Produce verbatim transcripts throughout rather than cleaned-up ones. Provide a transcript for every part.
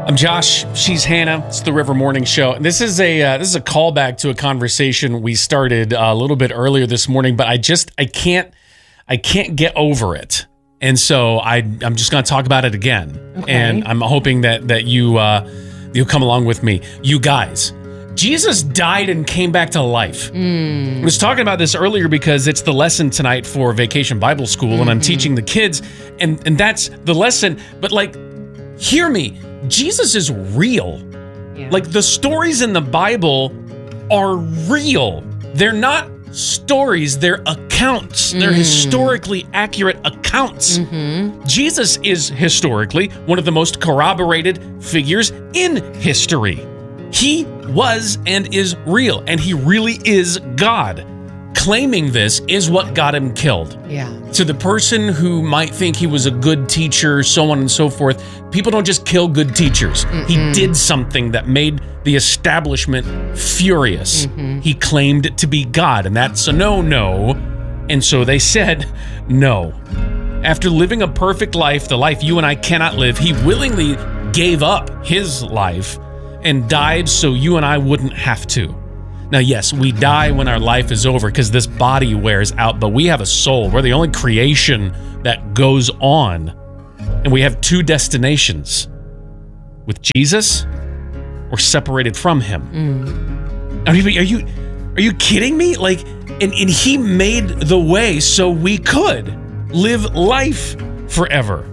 I'm Josh. She's Hannah. It's the River Morning Show. This is a uh, this is a callback to a conversation we started uh, a little bit earlier this morning, but I just I can't I can't get over it, and so I I'm just going to talk about it again. Okay. And I'm hoping that that you uh, you'll come along with me, you guys. Jesus died and came back to life. Mm. I was talking about this earlier because it's the lesson tonight for Vacation Bible School, mm-hmm. and I'm teaching the kids, and and that's the lesson. But like, hear me. Jesus is real. Yeah. Like, the stories in the Bible are real. They're not stories, they're accounts. Mm. They're historically accurate accounts. Mm-hmm. Jesus is historically one of the most corroborated figures in history. He was and is real, and he really is God. Claiming this is what got him killed. Yeah. To the person who might think he was a good teacher, so on and so forth, people don't just kill good teachers. Mm-mm. He did something that made the establishment furious. Mm-hmm. He claimed to be God, and that's a no-no. And so they said no. After living a perfect life, the life you and I cannot live, he willingly gave up his life and died so you and I wouldn't have to. Now, yes, we die when our life is over because this body wears out, but we have a soul. We're the only creation that goes on. And we have two destinations, with Jesus or separated from him. Mm. Are you, are you are you kidding me? Like, and, and he made the way so we could live life forever.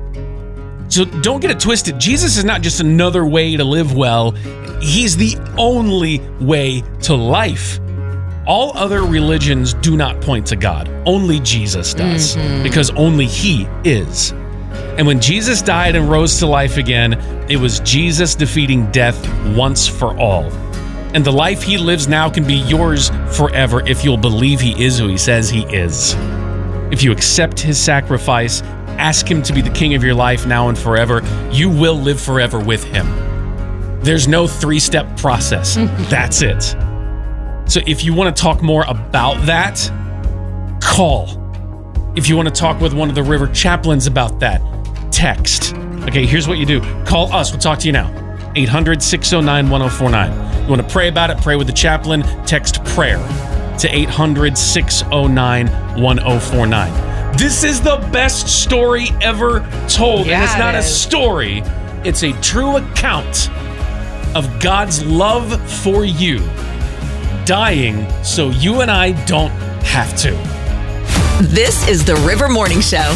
So don't get it twisted. Jesus is not just another way to live well. He's the only way to life. All other religions do not point to God. Only Jesus does, mm-hmm. because only he is. And when Jesus died and rose to life again, it was Jesus defeating death once for all. And the life he lives now can be yours forever if you'll believe he is who he says he is. If you accept his sacrifice, ask him to be the king of your life now and forever, you will live forever with him. There's no three-step process. That's it. So if you want to talk more about that, call. If you want to talk with one of the River chaplains about that, text. Okay, here's what you do. Call us. We'll talk to you now. eight hundred, six oh nine, one oh four nine. You want to pray about it? Pray with the chaplain. Text prayer to eight hundred, six oh nine, one oh four nine. This is the best story ever told. Yeah, and it's not it a story. It's a true account of God's love for you, dying so you and I don't have to. This is the River Morning Show.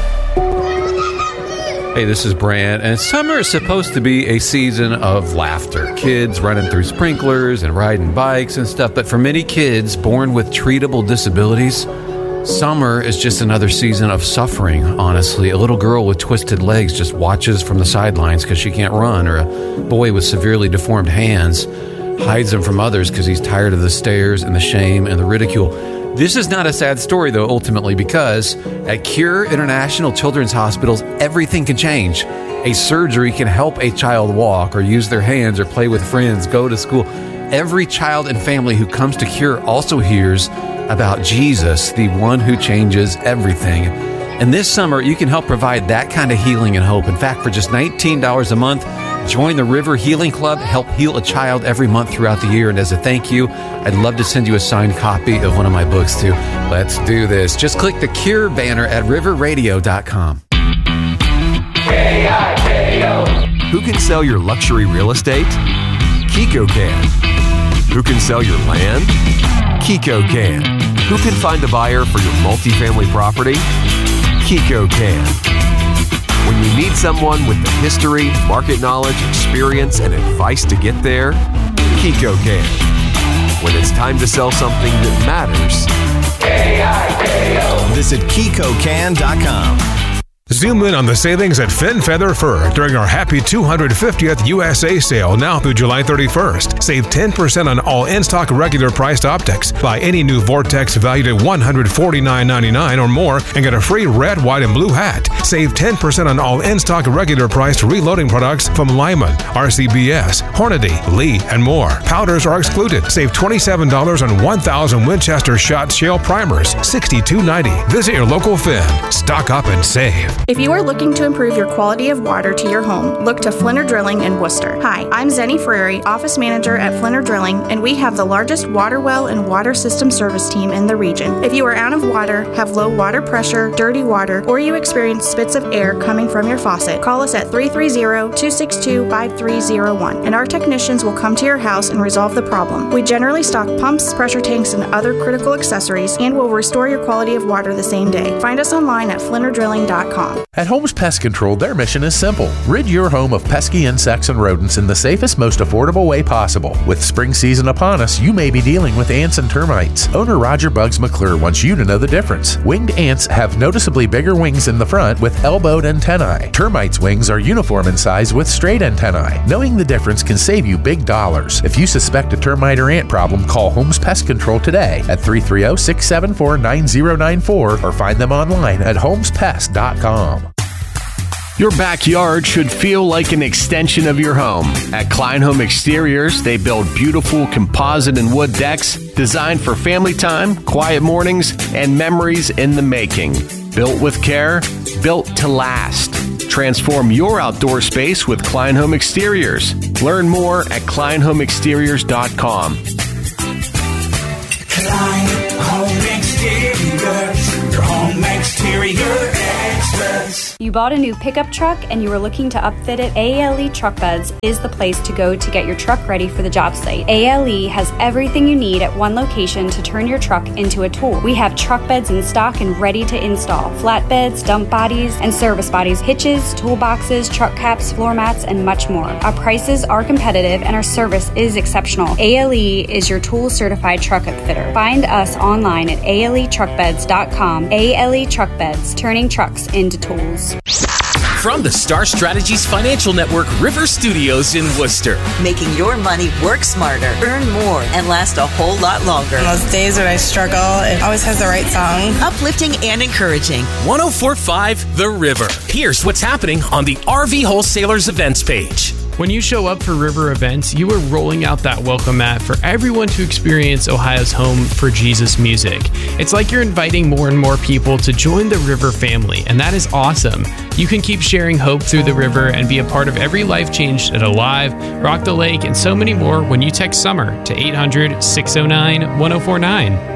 Hey, this is Brant, and summer is supposed to be a season of laughter. Kids running through sprinklers and riding bikes and stuff, but for many kids born with treatable disabilities, summer is just another season of suffering, honestly. A little girl with twisted legs just watches from the sidelines because she can't run, or a boy with severely deformed hands hides them from others because he's tired of the stares and the shame and the ridicule. This is not a sad story, though, ultimately, because at Cure International Children's Hospitals, everything can change. A surgery can help a child walk or use their hands or play with friends, go to school. Every child and family who comes to Cure also hears about Jesus, the one who changes everything. And this summer, you can help provide that kind of healing and hope. In fact, for just nineteen dollars a month, join the River Healing Club, help heal a child every month throughout the year. And as a thank you, I'd love to send you a signed copy of one of my books, too. Let's do this. Just click the Cure banner at river radio dot com. K I K O. Who can sell your luxury real estate? Kiko can. Who can sell your land? Kiko can. Who can find a buyer for your multifamily property? Kiko can. When you need someone with the history, market knowledge, experience, and advice to get there, Kiko can. When it's time to sell something that matters, K I K O. Visit kiko can dot com. Zoom in on the savings at Fin Feather Fur during our happy two hundred fiftieth U S A sale now through July thirty-first. Save ten percent on all in-stock regular priced optics. Buy any new Vortex valued at one hundred forty-nine ninety-nine or more and get a free red, white, and blue hat. Save ten percent on all in-stock regular priced reloading products from Lyman, R C B S, Hornady, Lee, and more. Powders are excluded. Save twenty-seven dollars on one thousand Winchester Shot Shale Primers, sixty-two ninety. Visit your local Fin. Stock up and save. If you are looking to improve your quality of water to your home, look to Flinner Drilling in Worcester. Hi, I'm Zenny Frary, Office Manager at Flinner Drilling, and we have the largest water well and water system service team in the region. If you are out of water, have low water pressure, dirty water, or you experience spits of air coming from your faucet, call us at three three zero, two six two, five three zero one, and our technicians will come to your house and resolve the problem. We generally stock pumps, pressure tanks, and other critical accessories, and will restore your quality of water the same day. Find us online at flinner drilling dot com. At Holmes Pest Control, their mission is simple. Rid your home of pesky insects and rodents in the safest, most affordable way possible. With spring season upon us, you may be dealing with ants and termites. Owner Roger Bugs McClure wants you to know the difference. Winged ants have noticeably bigger wings in the front with elbowed antennae. Termites' wings are uniform in size with straight antennae. Knowing the difference can save you big dollars. If you suspect a termite or ant problem, call Holmes Pest Control today at three three zero, six seven four, nine zero nine four or find them online at holmes pest dot com. Your backyard should feel like an extension of your home. At Klein Home Exteriors, they build beautiful composite and wood decks designed for family time, quiet mornings, and memories in the making. Built with care, built to last. Transform your outdoor space with Klein Home Exteriors. Learn more at klein home exteriors dot com. Klein Home Exteriors, your home exterior extras. You bought a new pickup truck and you were looking to upfit it? A L E Truck Beds is the place to go to get your truck ready for the job site. A L E has everything you need at one location to turn your truck into a tool. We have truck beds in stock and ready to install. Flatbeds, dump bodies, and service bodies, hitches, toolboxes, truck caps, floor mats, and much more. Our prices are competitive and our service is exceptional. A L E is your tool certified truck upfitter. Find us online at A L E truck beds dot com. A L E Truck Beds, turning trucks into tools. From the Star Strategies Financial Network River Studios in Worcester. Making your money work smarter, earn more, and last a whole lot longer. On those days when I struggle, it always has the right song. Uplifting and encouraging. one oh four point five The River. Here's what's happening on the R V Wholesalers events page. When you show up for River events, you are rolling out that welcome mat for everyone to experience Ohio's home for Jesus music. It's like you're inviting more and more people to join the River family, and that is awesome. You can keep sharing hope through the River and be a part of every life changed at Alive, Rock the Lake, and so many more when you text SUMMER to eight hundred, six oh nine, one oh four nine.